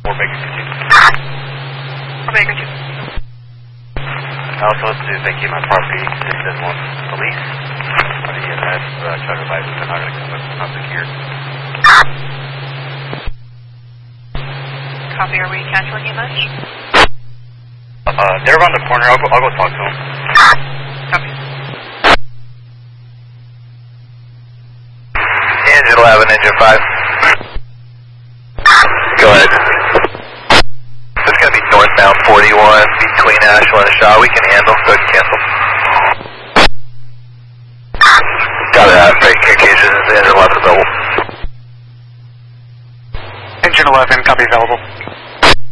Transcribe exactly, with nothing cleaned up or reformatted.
four Baker two. four Baker two. I also to thank you my property just doesn't want police. Or the E M S, uh, truck advisors are not going to come up, not secure. Copy, are we canceling you much? Uh, they're around the corner, I'll go, I'll go talk to them. Copy. Engine eleven, engine five. Go ahead. This is going to be northbound forty-one between Ashland and Shaw. We can handle, so it's cancel. Got it out, break occasion, engine eleven available. Engine eleven, copy available.